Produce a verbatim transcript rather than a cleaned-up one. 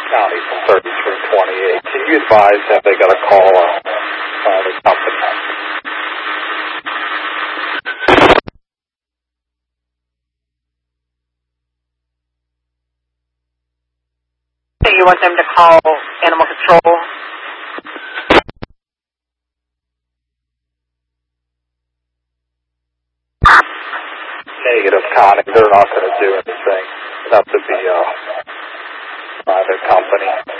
County from thirty-three twenty-eight. Can you advise have they got a call on uh, the company? So you want them to call animal control? Negative, Connie. They're not going to do anything. It's up to the uh, private company.